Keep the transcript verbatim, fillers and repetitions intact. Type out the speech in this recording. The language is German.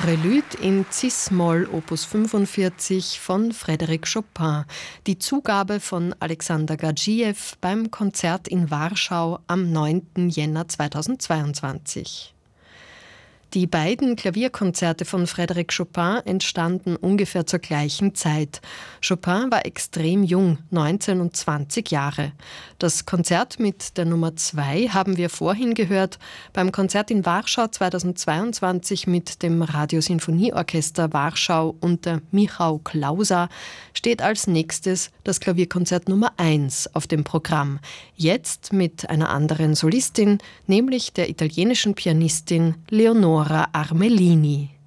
Prélude in Cis-Moll Opus fünfundvierzig von Frédéric Chopin, die Zugabe von Alexander Gadzhiew beim Konzert in Warschau am neunten Jänner zweitausendzweiundzwanzig. Die beiden Klavierkonzerte von Frédéric Chopin entstanden ungefähr zur gleichen Zeit. Chopin war extrem jung, neunzehn und zwanzig Jahre. Das Konzert mit der Nummer zwei haben wir vorhin gehört. Beim Konzert in Warschau zweitausendzweiundzwanzig mit dem Radiosinfonieorchester Warschau unter Michał Klausa steht als nächstes das Klavierkonzert Nummer eins auf dem Programm. Jetzt mit einer anderen Solistin, nämlich der italienischen Pianistin Leonora Armelini.